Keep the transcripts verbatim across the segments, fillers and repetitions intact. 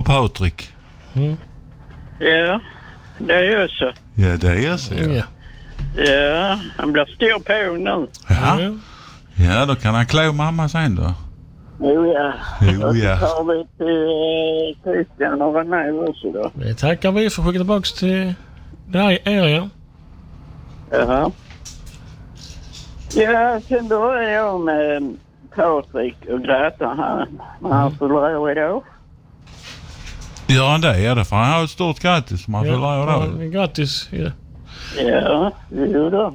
Patrik. Mm. Ja, det är ju så. Ja, det är så. Ja, ja han blir stor på nu. Ja, ja då kan han klå mamma sen då. Jo, ja. Jo, ja. Och så tar vi till Christian och René också då. Det tackar vi för att skicka tillbaka till dig, er, ja. Jaha. Ja, sen då är jag med Patrik och Greta här. Han fyller år idag. Gör han det? Ja, det får han ha ett stort grattis som han fyller år ja, då. grattis. Ja, ja jo då.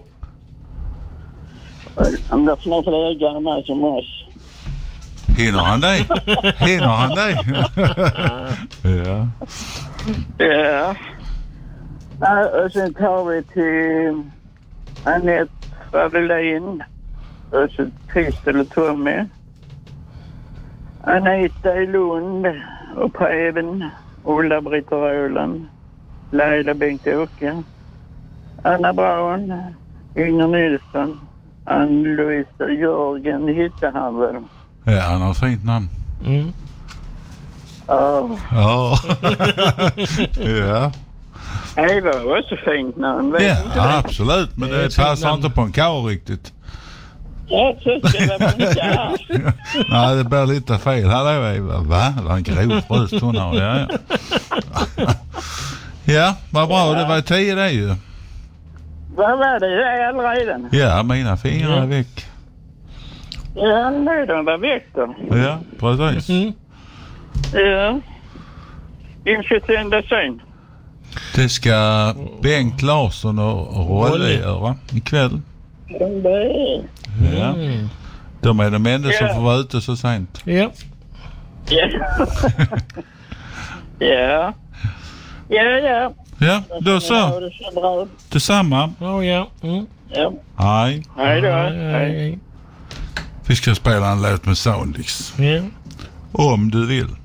Han blir snart lägare med som oss. Hinner han dig? Hinner han dig? Ja. Ja. Ja. Och sen tar vi till Annette Favelin. Och så Kristel och Tommy. Anita i Lund och Preben. Ulla-Britt och Roland. Leila Bengt-Åke. Anna Braun. Inger Nilsson. Ann-Louise Jörgen Hittehammer. Ja, han har fint namn. mm. Ja. Ja. Ja. Det var också fint namn. vet Ja, inte det? absolut. Men Det är det ett fint passar namn. inte på en kar riktigt. Jag tyckte det var inte alls. Nej, det blir lite fel. Hallå, Eva. Va? Det var en grov röst hon har. Ja, ja. Ja, vad bra. Det var tio det ju. Vad var det? Det är allredan. Ja, mina fingrar är väck. Ja, nu de var väck då. Ja, precis. Mm. Ja. Inför söndag sen. Det ska Bengt Larsson och Rolle göra ikväll. Ja. Mm. De är de enda som Ja. får vara ute så sent. Ja. Ja. Ja. Ja, ja. Ja, då så. Ja, det ser bra ut. Detsamma. Oh, ja. Mm. Ja. Hej. Hej då. Hej, Hej. hej. Vi ska spela en låt med Soundix. Ja. Om du vill.